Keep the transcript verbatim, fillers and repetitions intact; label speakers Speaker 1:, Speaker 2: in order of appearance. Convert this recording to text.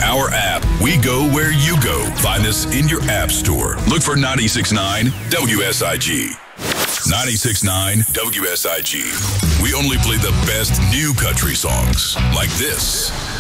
Speaker 1: our app. We go where you go. Find us in your app store. Look for ninety-six point nine W S I G. ninety-six point nine W S I G. We only play the best new country songs like this.